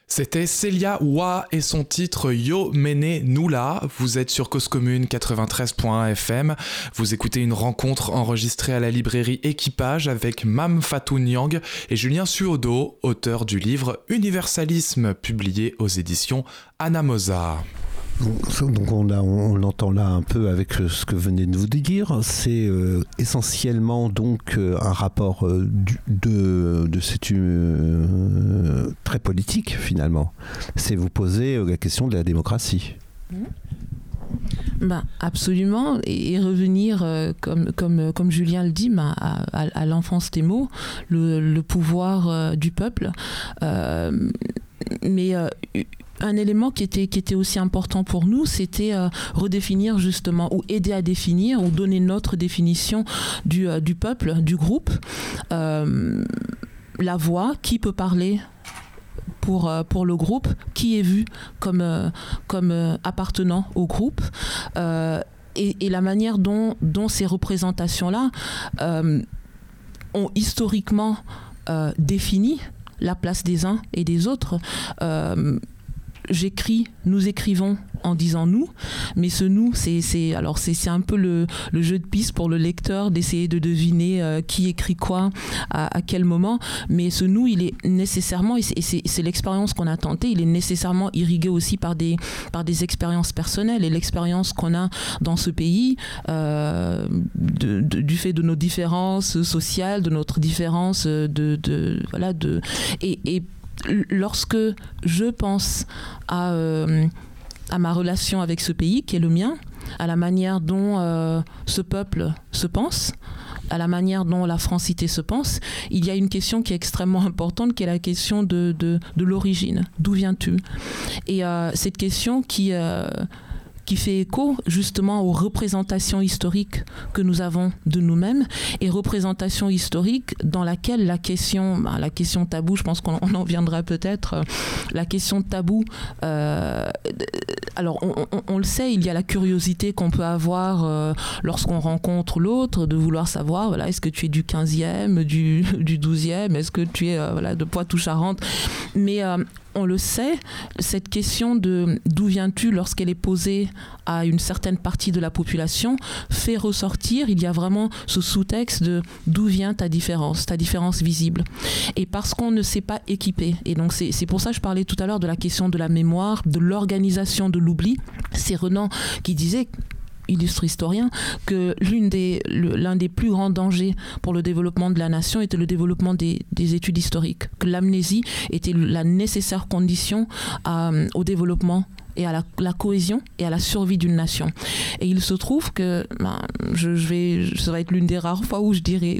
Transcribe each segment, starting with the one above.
C'était Célia Wa et son titre Yo Mene Nula. Vous êtes sur Cause Commune 93.1 FM. Vous écoutez une rencontre enregistrée à la librairie Équipage avec Mam Fatou Niang et Julien Suodo, auteur du livre Universalisme, publié aux éditions Anamosa. Donc on entend là un peu avec ce que venez de vous dire, c'est essentiellement donc un rapport très politique finalement. C'est vous poser la question de la démocratie. Absolument, et revenir comme Julien le dit, à l'enfance des mots, le pouvoir du peuple, mais un élément qui était aussi important pour nous, c'était redéfinir justement, ou aider à définir, ou donner notre définition du peuple, du groupe, la voix, qui peut parler pour le groupe, qui est vu comme appartenant au groupe, et la manière dont ces représentations-là ont historiquement défini la place des uns et des autres. Nous écrivons en disant nous, mais ce nous, c'est un peu le jeu de piste pour le lecteur d'essayer de deviner qui écrit quoi à quel moment, mais ce nous, il est nécessairement, et c'est l'expérience qu'on a tentée, il est nécessairement irrigué aussi par des expériences personnelles, et l'expérience qu'on a dans ce pays, du fait de nos différences sociales, de notre différence et lorsque je pense à ma relation avec ce pays qui est le mien, à la manière dont ce peuple se pense, à la manière dont la francité se pense, il y a une question qui est extrêmement importante, qui est la question de l'origine. D'où viens-tu ? Et cette question qui fait écho justement aux représentations historiques que nous avons de nous-mêmes, et représentations historiques dans laquelle la question taboue, je pense qu'on en viendra peut-être, la question taboue, alors on le sait, il y a la curiosité qu'on peut avoir lorsqu'on rencontre l'autre, de vouloir savoir, est-ce que tu es du 15e, du 12e, est-ce que tu es de Poitou-Charentes, mais on le sait, cette question de d'où viens-tu, lorsqu'elle est posée à une certaine partie de la population, fait ressortir, il y a vraiment ce sous-texte de d'où vient ta différence visible. Et parce qu'on ne s'est pas équipé, et donc c'est pour ça que je parlais tout à l'heure de la question de la mémoire, de l'organisation de l'oubli. C'est Renan qui disait, illustre historien, que l'un des plus grands dangers pour le développement de la nation était le développement des études historiques, que l'amnésie était la nécessaire condition au développement et à la cohésion et à la survie d'une nation. Et il se trouve que ça va être l'une des rares fois où je dirais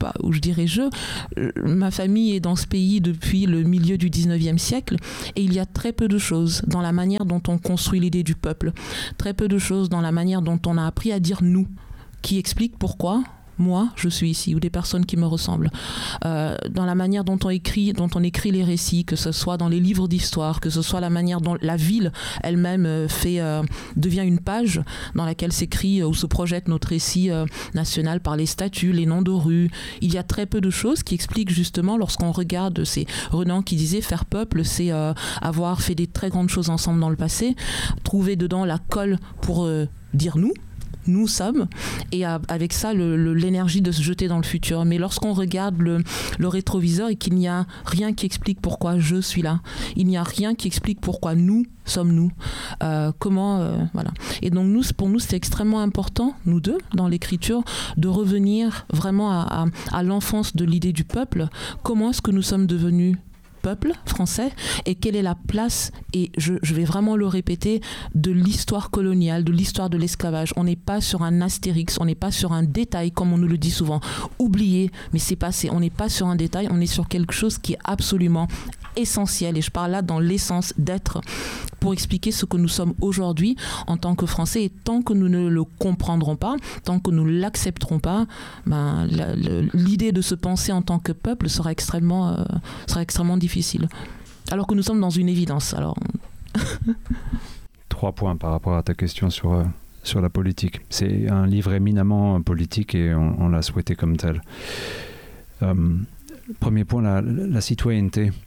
ma famille est dans ce pays depuis le milieu du 19e siècle, et il y a très peu de choses dans la manière dont on construit l'idée du peuple, très peu de choses dans la manière dont on a appris à dire nous, qui explique pourquoi moi je suis ici, ou des personnes qui me ressemblent, dans la manière dont on écrit les récits, que ce soit dans les livres d'histoire, que ce soit la manière dont la ville elle-même devient une page dans laquelle s'écrit ou se projette notre récit national par les statues, les noms de rues. Il y a très peu de choses qui expliquent justement, lorsqu'on regarde, c'est Renan qui disait, faire peuple, c'est avoir fait des très grandes choses ensemble dans le passé, trouver dedans la colle pour dire nous sommes, et avec ça l'énergie de se jeter dans le futur. Mais lorsqu'on regarde le rétroviseur et qu'il n'y a rien qui explique pourquoi je suis là, il n'y a rien qui explique pourquoi nous sommes nous, voilà. Et donc pour nous c'est extrêmement important, nous deux, dans l'écriture, de revenir vraiment à l'enfance de l'idée du peuple. Comment est-ce que nous sommes devenus peuple français, et quelle est la place, et je vais vraiment le répéter, de l'histoire coloniale, de l'histoire de l'esclavage. On n'est pas sur un astérix, on n'est pas sur un détail comme on nous le dit souvent, oublié, mais c'est passé. On n'est pas sur un détail, on est sur quelque chose qui est absolument essentiel, et je parle là dans l'essence d'être, pour expliquer ce que nous sommes aujourd'hui en tant que Français. Et tant que nous ne le comprendrons pas, tant que nous ne l'accepterons pas, l'idée de se penser en tant que peuple sera extrêmement difficile. Alors que nous sommes dans une évidence. Alors 3 points par rapport à ta question sur la politique. C'est un livre éminemment politique, et on l'a souhaité comme tel. Premier point, la citoyenneté.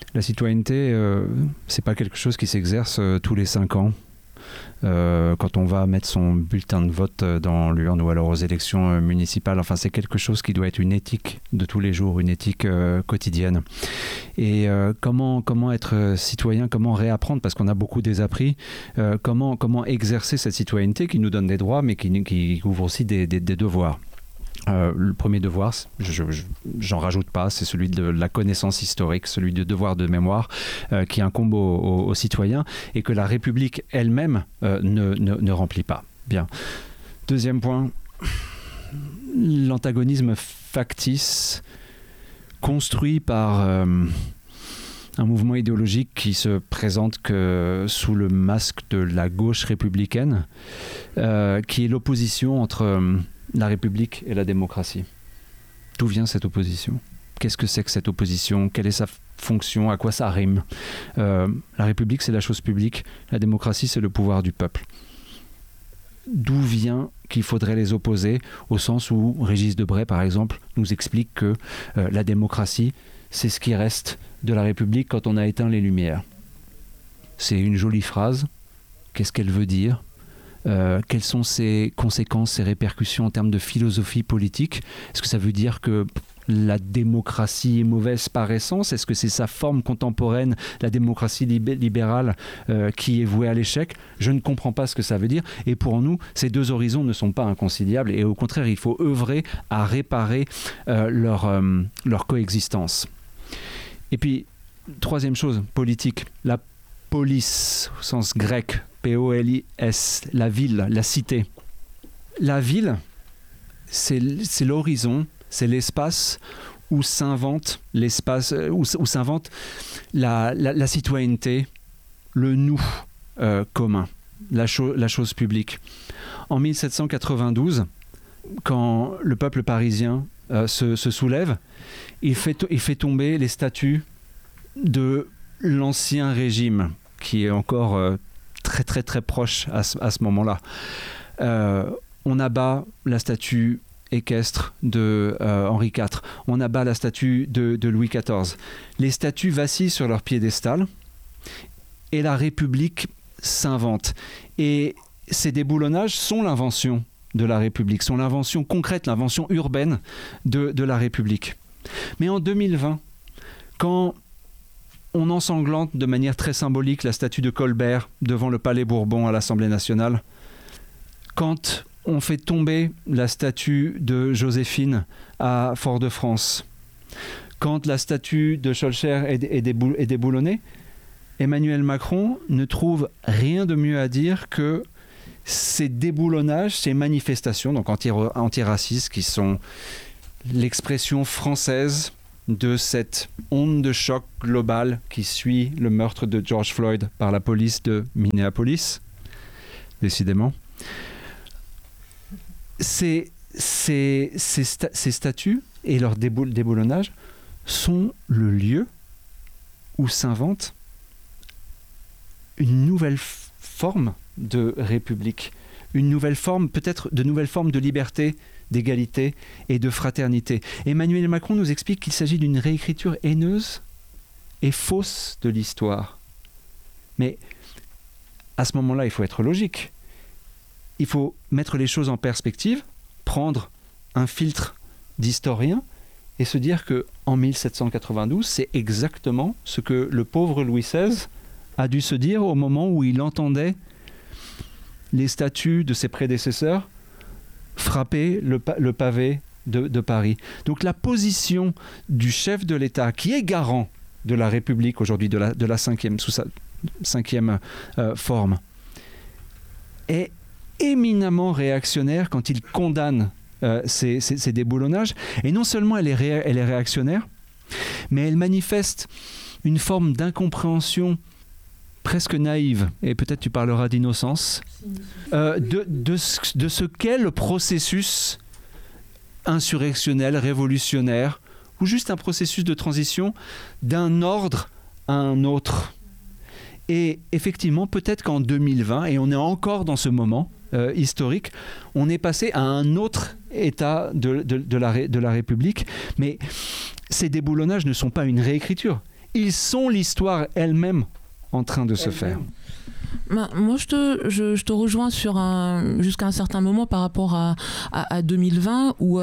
La citoyenneté, c'est pas quelque chose qui s'exerce tous les 5 ans. Quand on va mettre son bulletin de vote dans l'urne ou alors aux élections municipales, enfin c'est quelque chose qui doit être une éthique de tous les jours, une éthique quotidienne. Et comment être citoyen, comment réapprendre, parce qu'on a beaucoup désappris, comment exercer cette citoyenneté qui nous donne des droits mais qui ouvre aussi des devoirs. Le premier devoir, j'en rajoute pas, c'est celui de la connaissance historique, celui du devoir de mémoire qui incombe aux citoyens et que la République elle-même ne remplit pas. Bien. Deuxième point, l'antagonisme factice construit par un mouvement idéologique qui se présente que sous le masque de la gauche républicaine, qui est l'opposition entre la République et la démocratie. D'où vient cette opposition ? Qu'est-ce que c'est que cette opposition ? Quelle est sa fonction ? À quoi ça rime ? La République, c'est la chose publique. La démocratie, c'est le pouvoir du peuple. D'où vient qu'il faudrait les opposer, au sens où Régis Debray, par exemple, nous explique que la démocratie, c'est ce qui reste de la République quand on a éteint les lumières. C'est une jolie phrase. Qu'est-ce qu'elle veut dire ? Quelles sont ses conséquences, ses répercussions en termes de philosophie politique ? Est-ce que ça veut dire que la démocratie est mauvaise par essence ? Est-ce que c'est sa forme contemporaine, la démocratie libérale, qui est vouée à l'échec ? Je ne comprends pas ce que ça veut dire. Et pour nous, ces deux horizons ne sont pas inconciliables. Et au contraire, il faut œuvrer à réparer leur coexistence. Et puis, troisième chose, politique. La polis, au sens grec, P-O-L-I-S, la ville, la cité. La ville, c'est l'horizon, c'est l'espace où s'invente la citoyenneté, le nous commun, la chose publique. En 1792, quand le peuple parisien se soulève, il fait tomber les statues de l'ancien régime, qui est encore très très très proche à ce moment-là. On abat la statue équestre de Henri IV, on abat la statue de Louis XIV. Les statues vacillent sur leur piédestal et la République s'invente. Et ces déboulonnages sont l'invention de la République, sont l'invention concrète, l'invention urbaine de la République. Mais en 2020, quand on ensanglante de manière très symbolique la statue de Colbert devant le Palais Bourbon à l'Assemblée nationale, quand on fait tomber la statue de Joséphine à Fort-de-France, quand la statue de Schœlcher est déboulonnée, Emmanuel Macron ne trouve rien de mieux à dire que ces déboulonnages, ces manifestations donc antiracistes qui sont l'expression française de cette onde de choc globale qui suit le meurtre de George Floyd par la police de Minneapolis, décidément. Ces statues et leur déboulonnage sont le lieu où s'invente une nouvelle forme de république, une nouvelle forme, peut-être de nouvelles formes de liberté, d'égalité et de fraternité. Emmanuel Macron nous explique qu'il s'agit d'une réécriture haineuse et fausse de l'histoire. Mais à ce moment-là, il faut être logique. Il faut mettre les choses en perspective, prendre un filtre d'historien et se dire qu'en 1792, c'est exactement ce que le pauvre Louis XVI a dû se dire au moment où il entendait les statues de ses prédécesseurs frapper le pavé de Paris. Donc la position du chef de l'État, qui est garant de la République aujourd'hui, de la cinquième, sous sa cinquième forme, est éminemment réactionnaire quand il condamne ces déboulonnages. Et non seulement elle est réactionnaire, mais elle manifeste une forme d'incompréhension presque naïve, et peut-être tu parleras d'innocence, de ce qu'est le processus insurrectionnel, révolutionnaire, ou juste un processus de transition d'un ordre à un autre. Et effectivement, peut-être qu'en 2020, et on est encore dans ce moment historique, on est passé à un autre état de la République, mais ces déboulonnages ne sont pas une réécriture. Ils sont l'histoire elle-même en train de se faire. Moi, je te rejoins jusqu'à un certain moment par rapport à 2020 où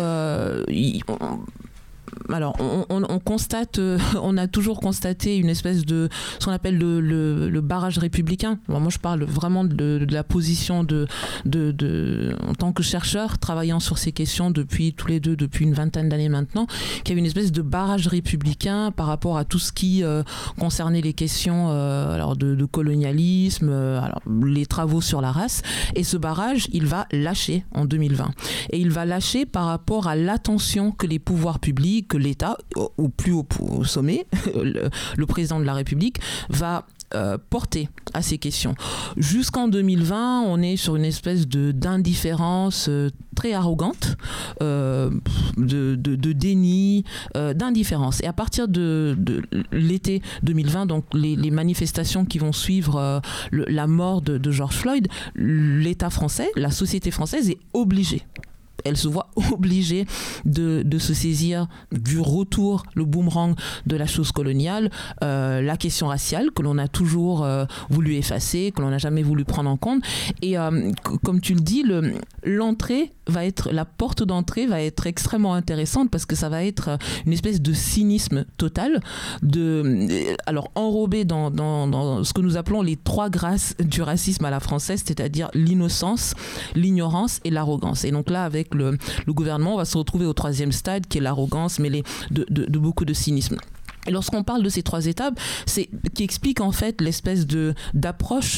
on constate, on a toujours constaté une espèce de ce qu'on appelle le barrage républicain. Alors moi, je parle vraiment de la position en tant que chercheur travaillant sur ces questions depuis une vingtaine d'années maintenant, qu'il y avait une espèce de barrage républicain par rapport à tout ce qui concernait les questions de colonialisme, les travaux sur la race. Et ce barrage, il va lâcher en 2020. Et il va lâcher par rapport à l'attention que les pouvoirs publics, que l'État, au plus haut sommet, le président de la République, va porter à ces questions. Jusqu'en 2020, on est sur une espèce d'indifférence très arrogante, de déni, d'indifférence. Et à partir de l'été 2020, donc les manifestations qui vont suivre la mort de George Floyd, l'État français, la société française est obligée. Elle se voit obligée de se saisir du retour, le boomerang de la chose coloniale, la question raciale que l'on a toujours voulu effacer, que l'on n'a jamais voulu prendre en compte. Et comme tu le dis, la porte d'entrée va être extrêmement intéressante parce que ça va être une espèce de cynisme total, enrobé dans ce que nous appelons les 3 grâces du racisme à la française, c'est-à-dire l'innocence, l'ignorance et l'arrogance. Et donc là, avec le gouvernement, on va se retrouver au 3e stade qui est l'arrogance mêlée de beaucoup de cynisme. Et lorsqu'on parle de ces 3 étapes, c'est qui explique en fait l'espèce d'approche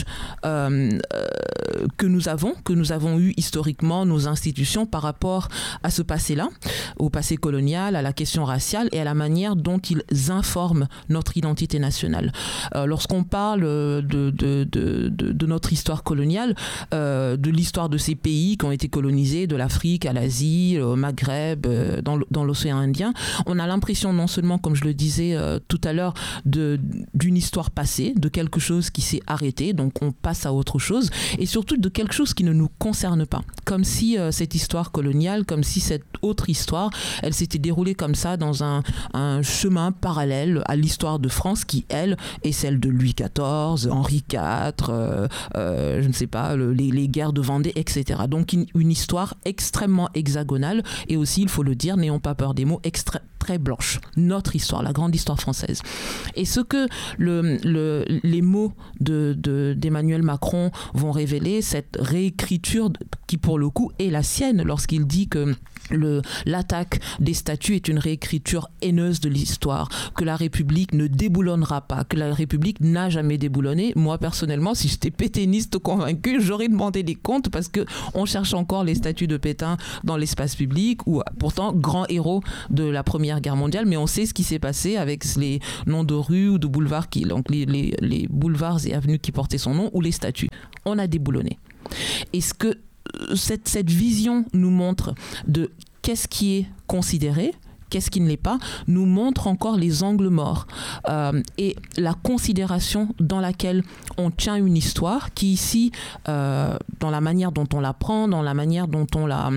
que nous avons eu historiquement, nos institutions, par rapport à ce passé-là, au passé colonial, à la question raciale et à la manière dont ils informent notre identité nationale. Lorsqu'on parle de notre histoire coloniale, de l'histoire de ces pays qui ont été colonisés, de l'Afrique à l'Asie, au Maghreb, dans l'océan Indien, on a l'impression non seulement, comme je le disais tout à l'heure, d'une histoire passée, de quelque chose qui s'est arrêté, donc on passe à autre chose, et surtout de quelque chose qui ne nous concerne pas. Comme si cette histoire coloniale, comme si cette autre histoire, elle s'était déroulée comme ça dans un chemin parallèle à l'histoire de France qui, elle, est celle de Louis XIV, Henri IV, je ne sais pas, les guerres de Vendée, etc. Donc une histoire extrêmement hexagonale et aussi, il faut le dire, n'ayons pas peur des mots, très blanche. Notre histoire, la grande histoire française. Et ce que les mots d'Emmanuel Macron vont révéler, cette réécriture qui pour le coup est la sienne lorsqu'il dit que l'attaque des statues est une réécriture haineuse de l'histoire, que la République ne déboulonnera pas, que la République n'a jamais déboulonné. Moi, personnellement, si j'étais pétainiste convaincu, j'aurais demandé des comptes parce qu'on cherche encore les statues de Pétain dans l'espace public, ou pourtant grand héros de la Première Guerre mondiale, mais on sait ce qui s'est passé avec les noms de rues ou de boulevards, donc les boulevards et avenues qui portaient son nom, ou les statues. On a déboulonné. Et ce que cette vision nous montre de qu'est-ce qui est considéré, qu'est-ce qui ne l'est pas, nous montre encore les angles morts et la considération dans laquelle on tient une histoire qui ici, dans la manière dont on la prend, dans la manière dont on la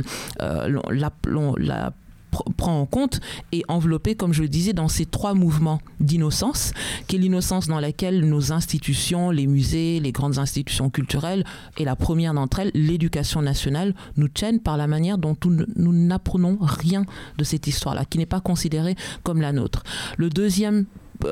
prend en compte, est enveloppée, comme je le disais, dans ces 3 mouvements d'innocence, qui est l'innocence dans laquelle nos institutions, les musées, les grandes institutions culturelles, et la première d'entre elles, l'éducation nationale, nous tiennent par la manière dont nous n'apprenons rien de cette histoire-là, qui n'est pas considérée comme la nôtre. Le deuxième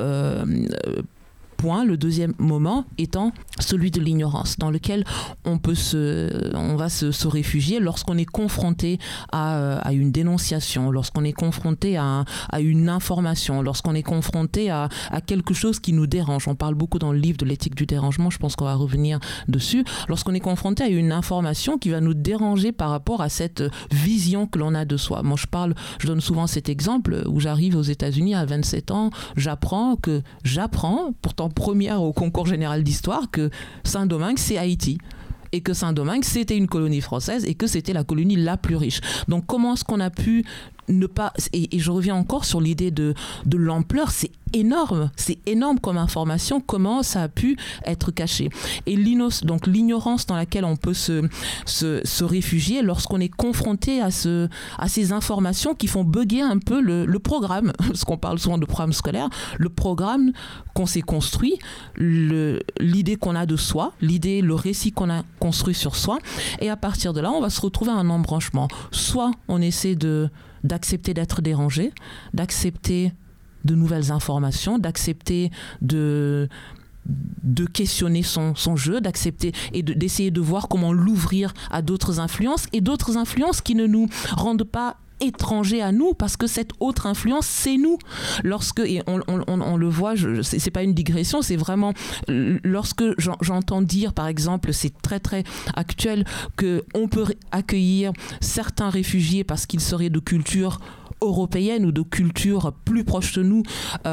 point, le deuxième moment étant celui de l'ignorance, dans lequel on va se réfugier lorsqu'on est confronté à une dénonciation, lorsqu'on est confronté à une information, lorsqu'on est confronté à quelque chose qui nous dérange. On parle beaucoup dans le livre de l'éthique du dérangement, je pense qu'on va revenir dessus. Lorsqu'on est confronté à une information qui va nous déranger par rapport à cette vision que l'on a de soi. Moi, je donne souvent cet exemple où j'arrive aux États-Unis à 27 ans, j'apprends, pourtant première au concours général d'histoire, que Saint-Domingue, c'est Haïti. Et que Saint-Domingue, c'était une colonie française et que c'était la colonie la plus riche. Donc, comment est-ce qu'on a pu ne pas... Et je reviens encore sur l'idée de l'ampleur, c'est énorme. C'est énorme comme information, comment ça a pu être caché. Et l'ignorance dans laquelle on peut se réfugier lorsqu'on est confronté à ces informations qui font bugger un peu le programme, parce qu'on parle souvent de programme scolaire, le programme qu'on s'est construit, l'idée qu'on a de soi, le récit qu'on a construit sur soi, et à partir de là, on va se retrouver à un embranchement. Soit on essaie d'accepter d'être dérangé, d'accepter de nouvelles informations, d'accepter de questionner son jeu, d'accepter et d'essayer de voir comment l'ouvrir à d'autres influences, et d'autres influences qui ne nous rendent pas étrangers à nous, parce que cette autre influence, c'est nous. Et on le voit, c'est pas une digression, c'est vraiment lorsque j'entends dire, par exemple, c'est très très actuel, qu'on peut accueillir certains réfugiés parce qu'ils seraient de culture européenne ou de culture plus proche de nous,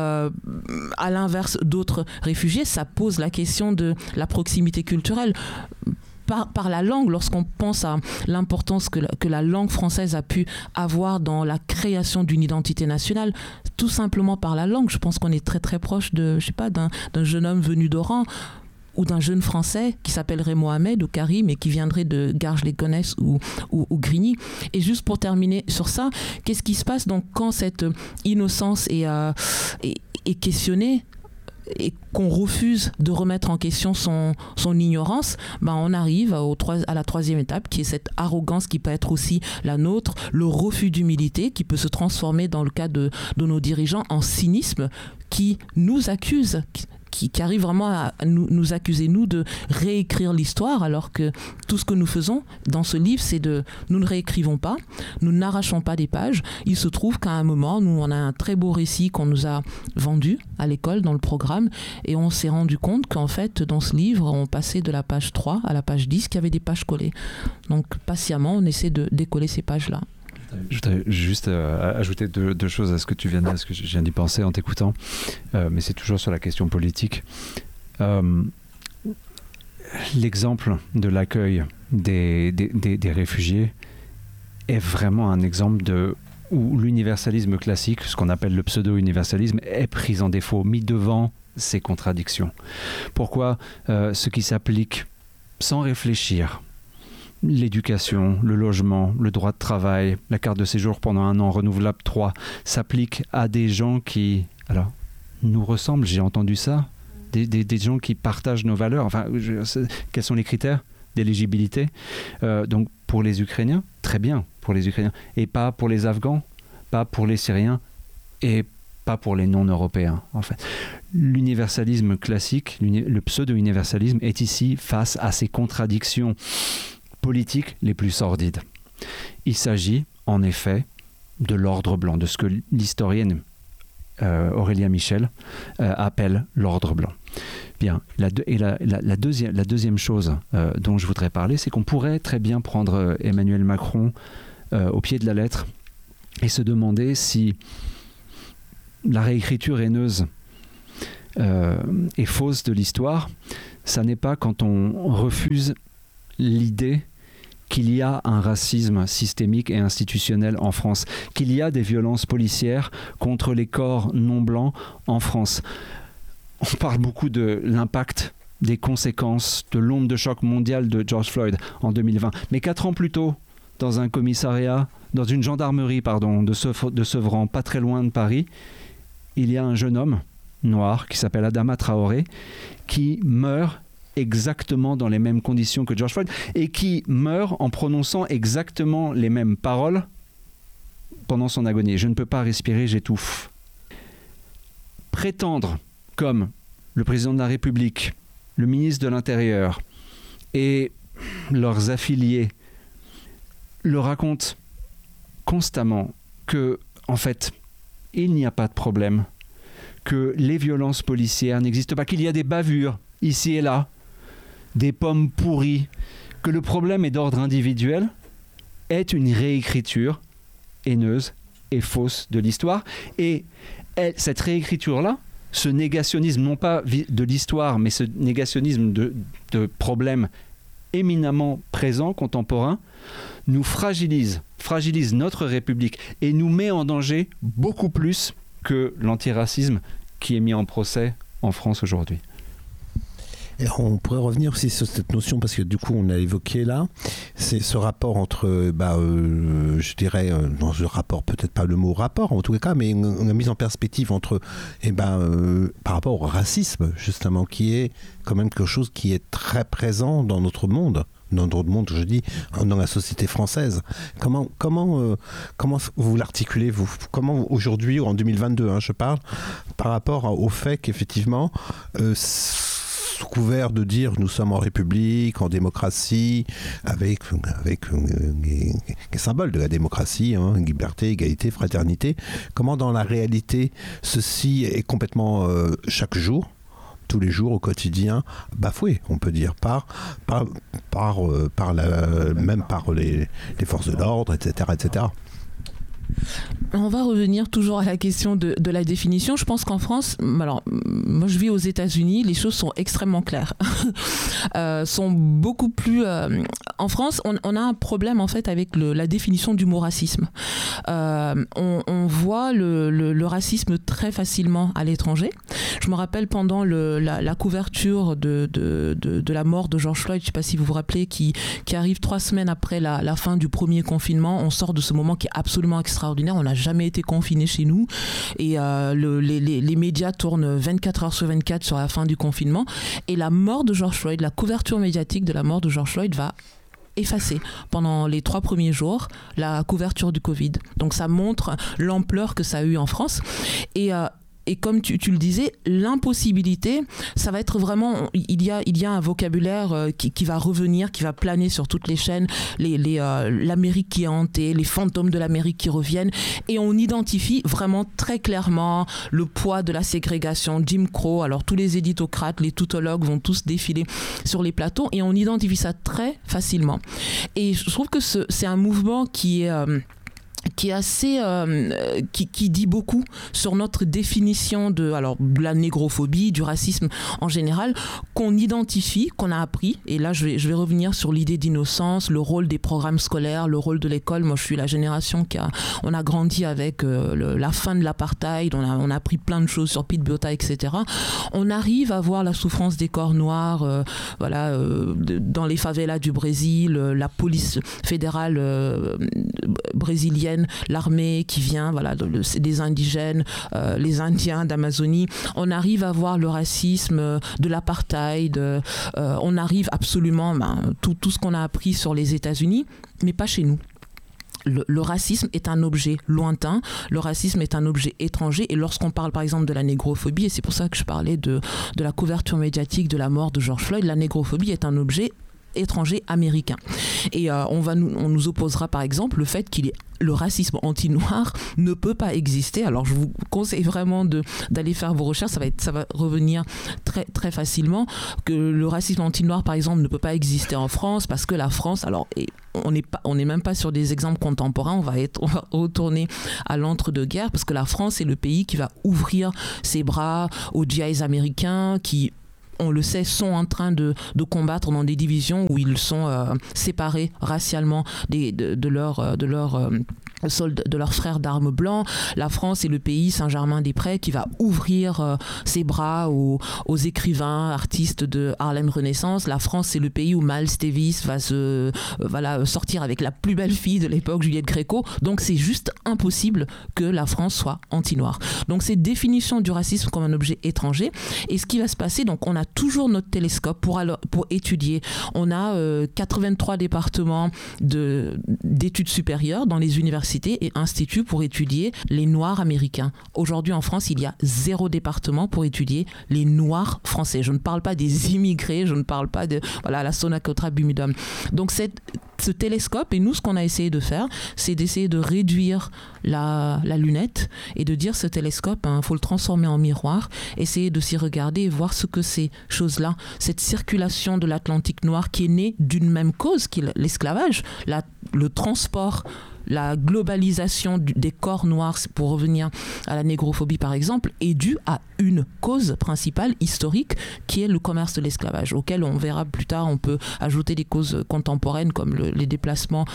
à l'inverse d'autres réfugiés, ça pose la question de la proximité culturelle. Par la langue, lorsqu'on pense à l'importance que la langue française a pu avoir dans la création d'une identité nationale, tout simplement par la langue, je pense qu'on est très très proche d'un jeune homme venu d'Oran, ou d'un jeune Français qui s'appellerait Mohamed ou Karim et qui viendrait de Garges-les-Gonesse ou Grigny. Et juste pour terminer sur ça, qu'est-ce qui se passe donc quand cette innocence est questionnée et qu'on refuse de remettre en question son ignorance, on arrive à la troisième étape, qui est cette arrogance qui peut être aussi la nôtre, le refus d'humilité qui peut se transformer dans le cas de nos dirigeants en cynisme, qui nous accuse, qui arrive vraiment à nous accuser, nous, de réécrire l'histoire, alors que tout ce que nous faisons dans ce livre, nous ne réécrivons pas, nous n'arrachons pas des pages. Il se trouve qu'à un moment, nous, on a un très beau récit qu'on nous a vendu à l'école, dans le programme, et on s'est rendu compte qu'en fait, dans ce livre, on passait de la page 3 à la page 10, qu'il y avait des pages collées. Donc, patiemment, on essaie de décoller ces pages-là. Je voudrais juste ajouter deux choses à ce que tu viens de dire, parce que je viens d'y penser en t'écoutant, mais c'est toujours sur la question politique. L'exemple de l'accueil des réfugiés est vraiment un exemple où l'universalisme classique, ce qu'on appelle le pseudo-universalisme, est pris en défaut, mis devant ces contradictions. Pourquoi ce qui s'applique sans réfléchir, l'éducation, le logement, le droit de travail, la carte de séjour pendant 1 an, renouvelable 3, s'applique à des gens qui nous ressemblent, j'ai entendu ça, des gens qui partagent nos valeurs. Enfin, quels sont les critères d'éligibilité? Donc pour les Ukrainiens, très bien pour les Ukrainiens, et pas pour les Afghans, pas pour les Syriens, et pas pour les non-européens. En fait, l'universalisme classique, le pseudo-universalisme est ici face à ces contradictions politiques les plus sordides. Il s'agit en effet de l'ordre blanc, de ce que l'historienne Aurélia Michel appelle l'ordre blanc. Bien, la deuxième chose dont je voudrais parler, c'est qu'on pourrait très bien prendre Emmanuel Macron au pied de la lettre et se demander si la réécriture haineuse et fausse de l'histoire, ça n'est pas quand on refuse l'idée qu'il y a un racisme systémique et institutionnel en France, qu'il y a des violences policières contre les corps non blancs en France. On parle beaucoup de l'impact, des conséquences de l'onde de choc mondiale de George Floyd en 2020. Mais 4 ans plus tôt, dans un commissariat, dans une gendarmerie de Sevran, pas très loin de Paris, il y a un jeune homme noir qui s'appelle Adama Traoré, qui meurt exactement dans les mêmes conditions que George Floyd et qui meurt en prononçant exactement les mêmes paroles pendant son agonie. Je ne peux pas respirer, j'étouffe. Prétendre, comme le président de la République, le ministre de l'Intérieur et leurs affiliés le racontent constamment que, en fait, il n'y a pas de problème, que les violences policières n'existent pas, qu'il y a des bavures ici et là, des pommes pourries, que le problème est d'ordre individuel, est une réécriture haineuse et fausse de l'histoire. Et cette réécriture-là, ce négationnisme, non pas de l'histoire, mais ce négationnisme de problèmes éminemment présents, contemporains, nous fragilise notre République et nous met en danger beaucoup plus que l'antiracisme qui est mis en procès en France aujourd'hui. Et on pourrait revenir aussi sur cette notion, parce que du coup on a évoqué là, c'est ce rapport entre, je dirais, dans ce rapport, peut-être pas le mot rapport en tout cas, mais une mise en perspective entre, par rapport au racisme justement, qui est quand même quelque chose qui est très présent dans notre monde. Dans notre monde, je dis, dans la société française. Comment vous l'articulez, vous ? Comment aujourd'hui, en 2022, je parle, par rapport au fait qu'effectivement, sous couvert de dire nous sommes en République, en démocratie, avec les symboles de la démocratie, liberté, égalité, fraternité, comment dans la réalité ceci est complètement chaque jour, tous les jours au quotidien, bafoué, on peut dire, même par les forces de l'ordre, etc., etc. On va revenir toujours à la question de la définition. Je pense qu'en France, alors moi je vis aux États-Unis, les choses sont extrêmement claires, sont beaucoup plus. En France, on a un problème en fait avec la définition du mot racisme. On voit le racisme très facilement à l'étranger. Je me rappelle pendant la couverture de la mort de George Floyd, je ne sais pas si vous vous rappelez, qui arrive 3 semaines après la fin du premier confinement. On sort de ce moment qui est absolument extraordinaire. On n'a jamais été confinés chez nous et les médias tournent 24 heures sur 24 sur la fin du confinement, et la mort de George Floyd, la couverture médiatique de la mort de George Floyd va effacer pendant les 3 premiers jours la couverture du Covid. Donc ça montre l'ampleur que ça a eu en France. Et comme tu le disais, l'impossibilité, ça va être vraiment, il y a un vocabulaire qui va revenir, qui va planer sur toutes les chaînes, l'Amérique qui est hantée, les fantômes de l'Amérique qui reviennent, et on identifie vraiment très clairement le poids de la ségrégation, Jim Crow. Alors tous les éditocrates, les tautologues vont tous défiler sur les plateaux, et on identifie ça très facilement. Et je trouve que c'est un mouvement qui est assez qui dit beaucoup sur notre définition de la négrophobie, du racisme en général, qu'on identifie, qu'on a appris. Et là je vais revenir sur l'idée d'innocence, le rôle des programmes scolaires, le rôle de l'école. Moi je suis la génération on a grandi avec la fin de l'apartheid, on a appris plein de choses sur Pete Botha, etc. On arrive à voir la souffrance des corps noirs dans les favelas du Brésil, la police fédérale brésilienne, l'armée qui vient, des indigènes, les Indiens d'Amazonie. On arrive à voir le racisme de l'apartheid, on arrive absolument tout ce qu'on a appris sur les États-Unis, mais pas chez nous. Le racisme est un objet lointain, le racisme est un objet étranger, et lorsqu'on parle par exemple de la négrophobie, et c'est pour ça que je parlais de la couverture médiatique de la mort de George Floyd, la négrophobie est un objet étranger américain. Et on nous opposera par exemple le fait le racisme anti-noir ne peut pas exister. Alors je vous conseille vraiment d'aller faire vos recherches, ça va revenir très, très facilement, que le racisme anti-noir par exemple ne peut pas exister en France, parce que la France, on n'est même pas sur des exemples contemporains, on va retourner à l'entre-deux-guerres, parce que la France est le pays qui va ouvrir ses bras aux GIs américains qui, on le sait, sont en train de combattre dans des divisions où ils sont séparés racialement de leurs frères d'armes blancs. La France est le pays, Saint-Germain-des-Prés, qui va ouvrir ses bras aux écrivains, artistes de Harlem Renaissance. La France est le pays où Miles Davis va sortir avec la plus belle fille de l'époque, Juliette Gréco. Donc c'est juste impossible que la France soit anti-noire. Donc c'est définition du racisme comme un objet étranger. Et ce qui va se passer, donc on a toujours notre télescope pour étudier. On a 83 départements d'études supérieures dans les universités et instituts pour étudier les Noirs américains. Aujourd'hui en France, il y a 0 département pour étudier les Noirs français. Je ne parle pas des immigrés, je ne parle pas de la Sonacotra Bumidum. Donc ce télescope, et nous ce qu'on a essayé de faire, c'est d'essayer de réduire la lunette et de dire ce télescope, faut le transformer en miroir, essayer de s'y regarder et voir ce que ces choses-là, cette circulation de l'Atlantique noir qui est née d'une même cause, qui est l'esclavage, le transport, la globalisation des corps noirs, pour revenir à la négrophobie par exemple, est due à une cause principale historique qui est le commerce de l'esclavage, auquel on verra plus tard, on peut ajouter des causes contemporaines comme les déplacements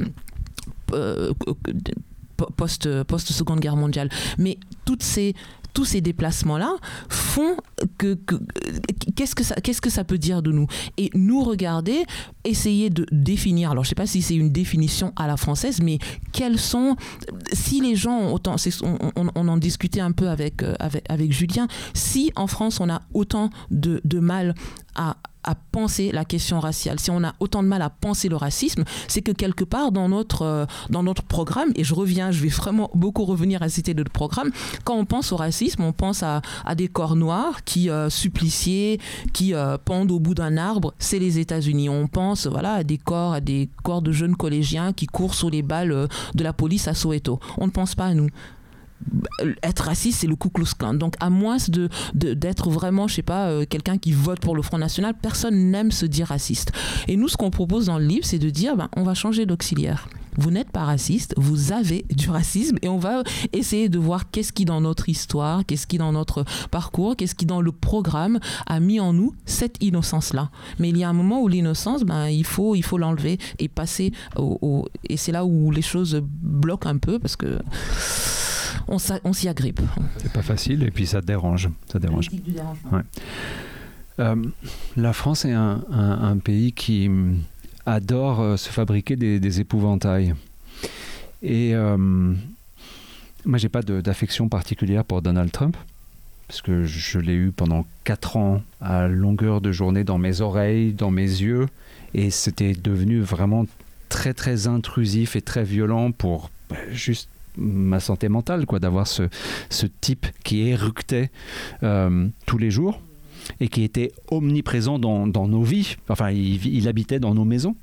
post-Seconde Guerre mondiale. Mais toutes ces tous ces déplacements-là font qu'est-ce que ça peut dire de nous? Et nous regarder, essayer de définir, alors je ne sais pas si c'est une définition à la française, mais quels sont, si les gens ont autant, on en discutait un peu avec Julien, si en France on a autant de mal à penser la question raciale, si on a autant de mal à penser le racisme, c'est que quelque part dans notre programme, et je vais vraiment beaucoup revenir à citer notre programme, quand on pense au racisme, on pense à des corps noirs qui suppliciés, qui pendent au bout d'un arbre, c'est les États-Unis. On pense à des corps de jeunes collégiens qui courent sous les balles de la police à Soweto. On ne pense pas à nous. Être raciste, c'est le Ku Klux Klan. Donc à moins d'être vraiment, je sais pas, quelqu'un qui vote pour le Front National, personne n'aime se dire raciste. Et nous, ce qu'on propose dans le livre, c'est de dire, on va changer d'auxiliaire. Vous n'êtes pas raciste, vous avez du racisme, et on va essayer de voir qu'est-ce qui dans notre histoire, qu'est-ce qui dans notre parcours, qu'est-ce qui dans le programme a mis en nous cette innocence-là. Mais il y a un moment où l'innocence, il faut l'enlever et passer et c'est là où les choses bloquent un peu parce que on s'y agrippe. C'est pas facile et puis ça dérange. Ouais. La France est un pays qui adore se fabriquer des épouvantails. Et moi, j'ai pas d'affection particulière pour Donald Trump, parce que je l'ai eu pendant 4 ans à longueur de journée dans mes oreilles, dans mes yeux, et c'était devenu vraiment très très intrusif et très violent pour juste ma santé mentale, d'avoir ce type qui éructait tous les jours et qui était omniprésent dans nos vies. Enfin, il habitait dans nos maisons.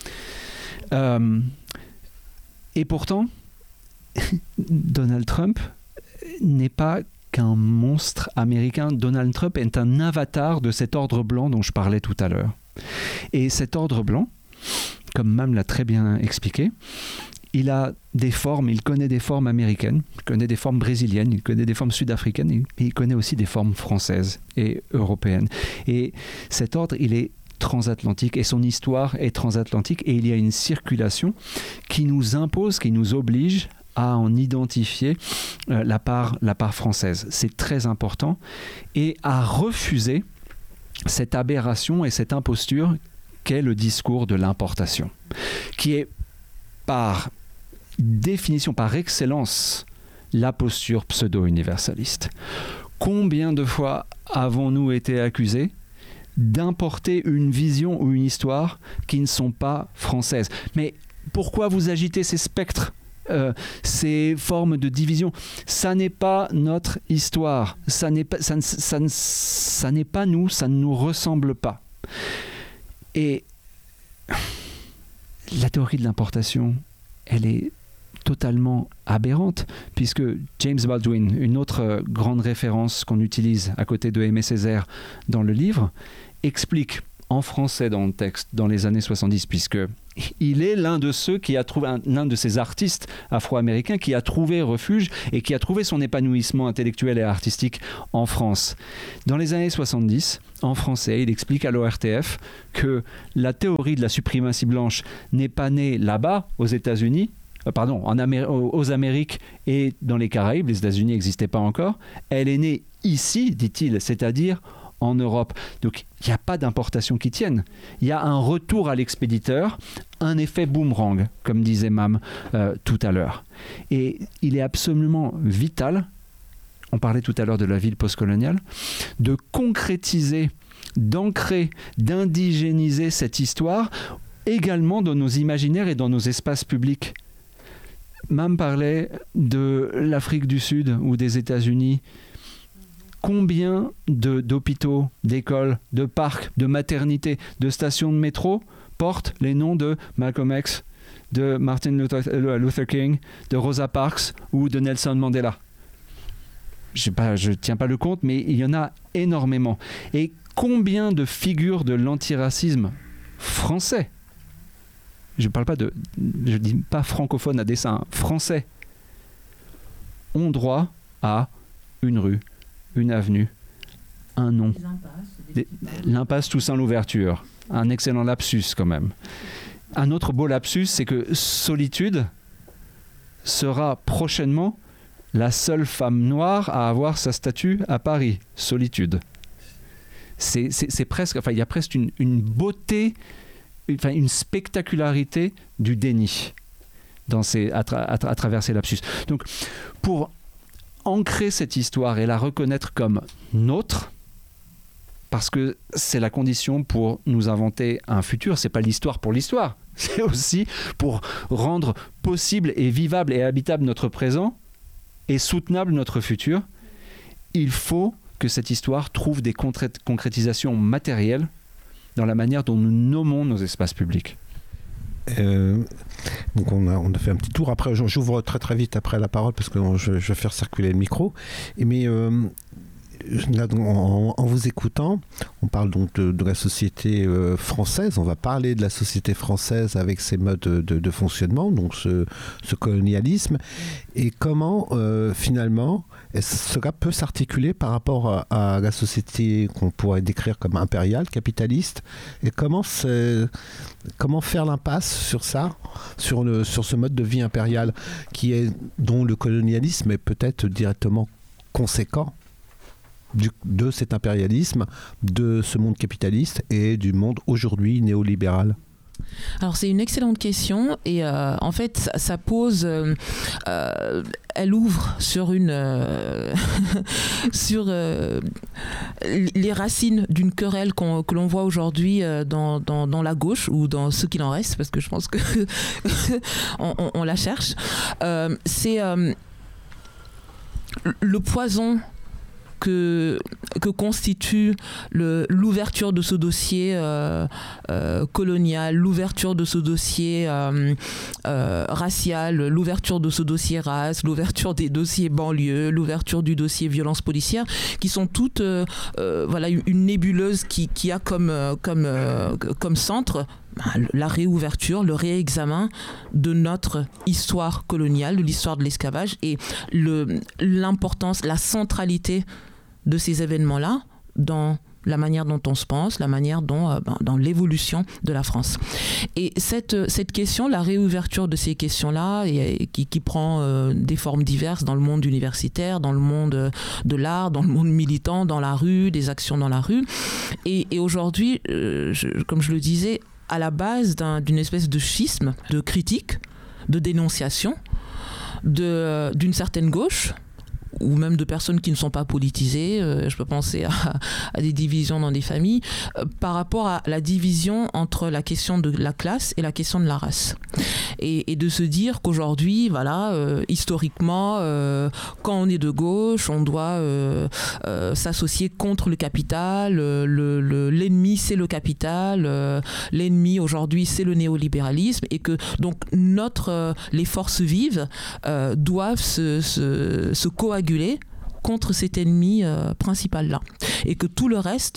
Et pourtant, Donald Trump n'est pas qu'un monstre américain. Donald Trump est un avatar de cet ordre blanc dont je parlais tout à l'heure. Et cet ordre blanc, comme Mam l'a très bien expliqué, il a des formes, il connaît des formes américaines, il connaît des formes brésiliennes, il connaît des formes sud-africaines, et il connaît aussi des formes françaises et européennes. Et cet ordre, il est transatlantique, et son histoire est transatlantique, et il y a une circulation qui nous impose, qui nous oblige à en identifier la part française. C'est très important, et à refuser cette aberration et cette imposture qu'est le discours de l'importation, qui est par définition, par excellence, la posture pseudo-universaliste. Combien de fois avons-nous été accusés d'importer une vision ou une histoire qui ne sont pas françaises? Mais pourquoi vous agitez ces spectres, ces formes de division? Ça n'est pas notre histoire, ça n'est pas nous, ça ne nous ressemble pas. Et la théorie de l'importation, elle est totalement aberrante, puisque James Baldwin, une autre grande référence qu'on utilise à côté de Aimé Césaire dans le livre, explique en français dans le texte dans les années 70, puisque il est l'un de ceux qui a trouvé, l'un de ces artistes afro-américains qui a trouvé refuge et qui a trouvé son épanouissement intellectuel et artistique en France. Dans les années 70, en français, il explique à l'ORTF que la théorie de la suprématie blanche n'est pas née là-bas, aux États-Unis, aux Amériques et dans les Caraïbes, les États-Unis n'existaient pas encore. Elle est née ici, dit-il, c'est-à-dire en Europe. Donc il n'y a pas d'importation qui tienne. Il y a un retour à l'expéditeur, un effet boomerang, comme disait Mam tout à l'heure. Et il est absolument vital, on parlait tout à l'heure de la ville postcoloniale, de concrétiser, d'ancrer, d'indigéniser cette histoire également dans nos imaginaires et dans nos espaces publics. Mam parlait de l'Afrique du Sud ou des États-Unis. Combien d'hôpitaux, d'écoles, de parcs, de maternités, de stations de métro portent les noms de Malcolm X, de Martin Luther King, de Rosa Parks ou de Nelson Mandela? Je ne tiens pas le compte, mais il y en a énormément. Et combien de figures de l'antiracisme français, je dis pas francophone à dessein, français, ont droit à une rue, une avenue, un nom. L'impasse Toussaint Louverture. Un excellent lapsus quand même. Un autre beau lapsus, c'est que Solitude sera prochainement la seule femme noire à avoir sa statue à Paris, Solitude. C'est presque, il y a presque une beauté, une spectacularité du déni à travers ces lapsus. Donc, pour ancrer cette histoire et la reconnaître comme nôtre, parce que c'est la condition pour nous inventer un futur, c'est pas l'histoire pour l'histoire, c'est aussi pour rendre possible et vivable et habitable notre présent et soutenable notre futur. Il faut que cette histoire trouve des concrétisations matérielles dans la manière dont nous nommons nos espaces publics. Donc on a fait un petit tour. Après, j'ouvre très très vite après la parole parce que je vais faire circuler le micro. Mais là, en vous écoutant, on parle donc de la société française. On va parler de la société française avec ses modes de fonctionnement, donc ce colonialisme, et comment finalement cela peut s'articuler par rapport à la société qu'on pourrait décrire comme impériale, capitaliste, et comment faire l'impasse sur ça, sur ce mode de vie impérial dont le colonialisme est peut-être directement conséquent de cet impérialisme, de ce monde capitaliste et du monde aujourd'hui néolibéral. Alors c'est une excellente question et en fait ça pose, elle ouvre sur sur les racines d'une querelle que l'on voit aujourd'hui dans la gauche ou dans ce qu'il en reste, parce que je pense que on la cherche. C'est le poison que constitue l'ouverture de ce dossier colonial, l'ouverture de ce dossier racial, l'ouverture de ce dossier race, l'ouverture des dossiers banlieue, l'ouverture du dossier violence policière, qui sont toutes une nébuleuse qui a comme centre la réouverture, le réexamen de notre histoire coloniale, de l'histoire de l'esclavage et l'importance, la centralité de ces événements-là dans la manière dont on se pense, la manière dont dans l'évolution de la France. Et cette question, la réouverture de ces questions-là, qui prend des formes diverses dans le monde universitaire, dans le monde de l'art, dans le monde militant, dans la rue, des actions dans la rue. Et aujourd'hui, comme je le disais, à la base d'une espèce de schisme, de critique, de dénonciation d'une certaine gauche, ou même de personnes qui ne sont pas politisées, je peux penser à des divisions dans des familles, par rapport à la division entre la question de la classe et la question de la race. Et de se dire qu'aujourd'hui, historiquement, quand on est de gauche, on doit s'associer contre le capital, l'ennemi c'est le capital, l'ennemi aujourd'hui c'est le néolibéralisme, et que donc les forces vives doivent se coaguler contre cet ennemi principal-là. Et que tout le reste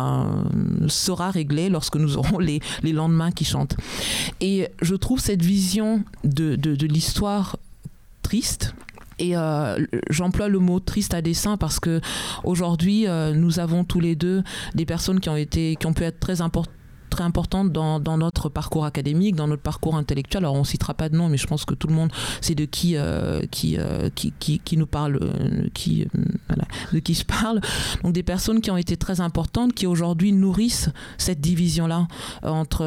sera réglé lorsque nous aurons les lendemains qui chantent. Et je trouve cette vision de l'histoire triste. Et j'emploie le mot triste à dessein parce que aujourd'hui nous avons tous les deux des personnes qui ont pu être très importante dans notre parcours académique, dans notre parcours intellectuel. Alors on ne citera pas de nom, mais je pense que tout le monde sait de qui nous parle, de qui je parle. Donc des personnes qui ont été très importantes, qui aujourd'hui nourrissent cette division-là entre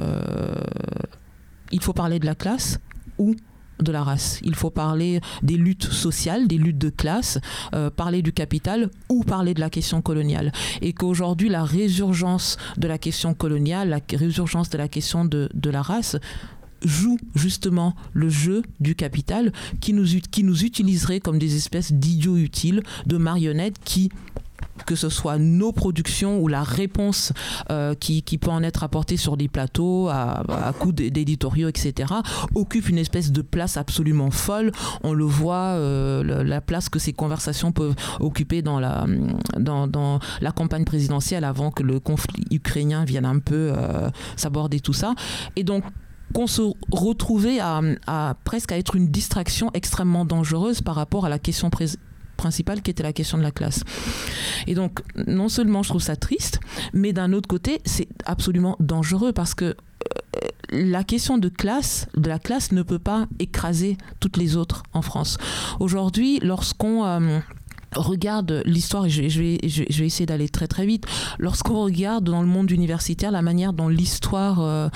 il faut parler de la classe ou de la race. Il faut parler des luttes sociales, des luttes de classe, parler du capital ou parler de la question coloniale. Et qu'aujourd'hui, la résurgence de la question coloniale, la résurgence de la question de la race joue justement le jeu du capital qui nous utiliserait comme des espèces d'idiots utiles, de marionnettes que ce soit nos productions ou la réponse qui peut en être apportée sur des plateaux à coups d'éditoriaux, etc., occupe une espèce de place absolument folle. On le voit, la place que ces conversations peuvent occuper dans la campagne présidentielle avant que le conflit ukrainien vienne un peu s'aborder tout ça. Et donc, qu'on se retrouvait presque à être une distraction extrêmement dangereuse par rapport à la question principale qui était la question de la classe. Et donc, non seulement je trouve ça triste, mais d'un autre côté, c'est absolument dangereux parce que la question de la classe ne peut pas écraser toutes les autres en France. Aujourd'hui, lorsqu'on regarde l'histoire, et je vais essayer d'aller très très vite, lorsqu'on regarde dans le monde universitaire la manière dont l'histoire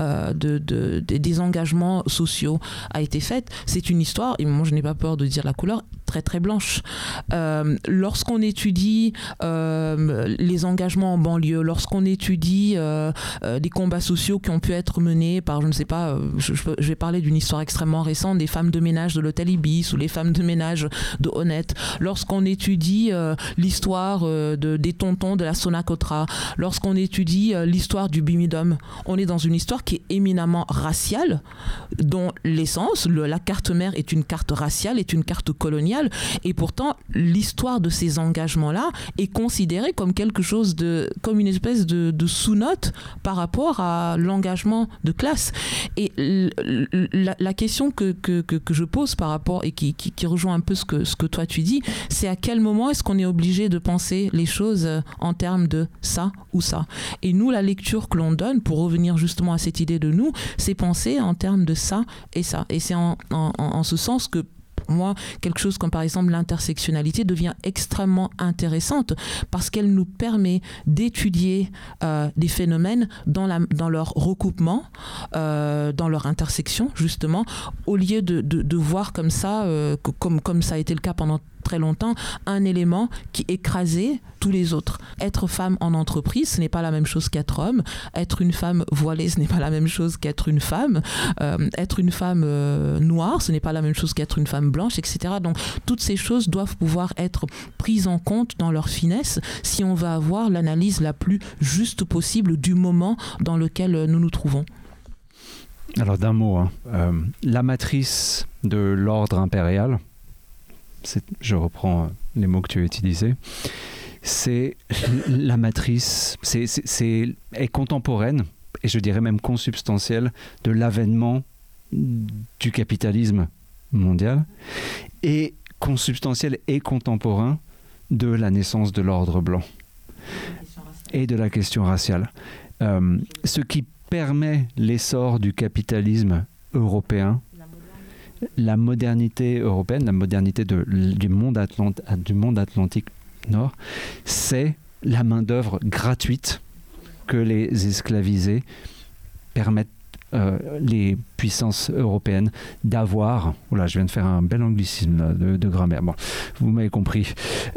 des engagements sociaux a été faite, c'est une histoire, et moi je n'ai pas peur de dire la couleur, très très blanche. Lorsqu'on étudie les engagements en banlieue, lorsqu'on étudie les combats sociaux qui ont pu être menés par, je ne sais pas, je vais parler d'une histoire extrêmement récente, des femmes de ménage de l'hôtel Ibis ou les femmes de ménage de Honnête, lorsqu'on étudie l'histoire des tontons de la Sonacotra, lorsqu'on étudie l'histoire du Bimidum, on est dans une histoire qui est éminemment raciale, dont l'essence, la carte mère est une carte raciale, est une carte coloniale, et pourtant l'histoire de ces engagements-là est considérée comme quelque chose comme une espèce de sous-note par rapport à l'engagement de classe. Et la question que je pose par rapport, et qui rejoint un peu ce que toi tu dis, c'est à quel moment est-ce qu'on est obligé de penser les choses en termes de ça ou ça. Et nous, la lecture que l'on donne, pour revenir justement à cette idée de nous, c'est penser en termes de ça et ça. Et c'est en ce sens que moi, quelque chose comme par exemple l'intersectionnalité devient extrêmement intéressante parce qu'elle nous permet d'étudier des phénomènes dans leur recoupement, dans leur intersection justement, au lieu de voir comme ça, comme ça a été le cas pendant très longtemps, un élément qui écrasait tous les autres. Être femme en entreprise, ce n'est pas la même chose qu'être homme. Être une femme voilée, ce n'est pas la même chose qu'être une femme. Être une femme noire, ce n'est pas la même chose qu'être une femme blanche, etc. Donc, toutes ces choses doivent pouvoir être prises en compte dans leur finesse si on va avoir l'analyse la plus juste possible du moment dans lequel nous nous trouvons. Alors, d'un mot, la matrice de l'ordre impérial, je reprends les mots que tu as utilisés, c'est la matrice, est contemporaine, et je dirais même consubstantielle, de l'avènement du capitalisme mondial, et consubstantiel et contemporain de la naissance de l'ordre blanc et de la question raciale. Ce qui permet l'essor du capitalisme européen, la modernité européenne, la modernité du monde atlantique nord, c'est la main-d'œuvre gratuite que les esclavisés permettent les puissances européennes d'avoir. Oula, je viens de faire un bel anglicisme là, de grammaire. Bon, vous m'avez compris.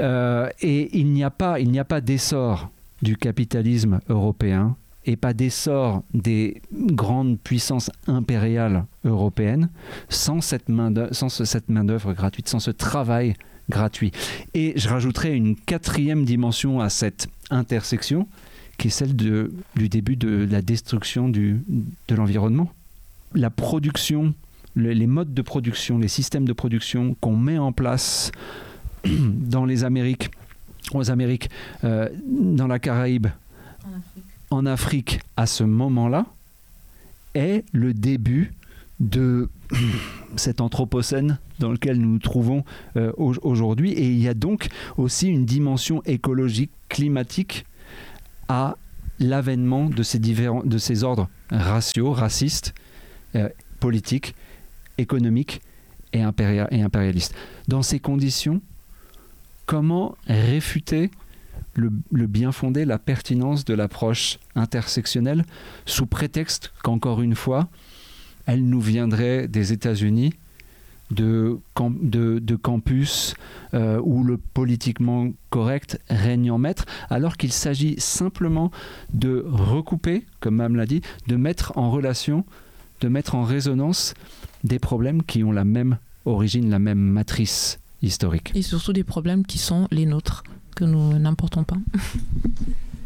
Et il n'y a pas d'essor du capitalisme européen et pas d'essor des grandes puissances impériales européennes sans cette main-d'œuvre gratuite, sans ce travail gratuit. Et je rajouterai une quatrième dimension à cette intersection, qui est celle du début de la destruction de l'environnement. La production, les modes de production, les systèmes de production qu'on met en place dans les Amériques, dans la Caraïbe, en Afrique à ce moment-là, est le début de cet anthropocène dans lequel nous nous trouvons aujourd'hui. Et il y a donc aussi une dimension écologique, climatique à l'avènement de ces ordres raciaux, racistes, politiques, économiques et impérialistes. Dans ces conditions, comment réfuter le bien fondé, la pertinence de l'approche intersectionnelle sous prétexte qu'encore une fois, elle nous viendrait des États-Unis, de campus où le politiquement correct règne en maître, alors qu'il s'agit simplement de recouper, comme Mme l'a dit, de mettre en relation, de mettre en résonance des problèmes qui ont la même origine, la même matrice historique. Et surtout des problèmes qui sont les nôtres, que nous n'importons pas.